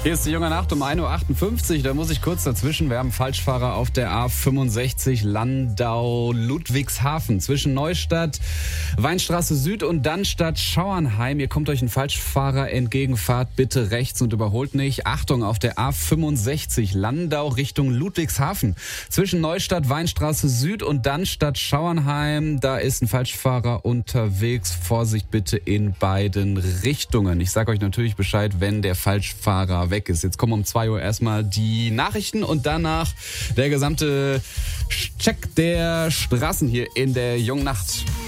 Hier ist die junge Nacht um 1.58 Uhr. Da muss ich kurz dazwischen. Wir haben Falschfahrer auf der A65 Landau-Ludwigshafen. Zwischen Neustadt, Weinstraße Süd und Dannstadt Schauernheim. Ihr kommt euch ein Falschfahrer entgegen. Fahrt bitte rechts und überholt nicht. Achtung, auf der A65 Landau Richtung Ludwigshafen. Zwischen Neustadt, Weinstraße Süd und Dannstadt Schauernheim. Da ist ein Falschfahrer unterwegs. Vorsicht bitte in beiden Richtungen. Ich sage euch natürlich Bescheid, wenn der Falschfahrer weg ist. Jetzt kommen um 2 Uhr erstmal die Nachrichten und danach der gesamte Check der Straßen hier in der jungen Nacht.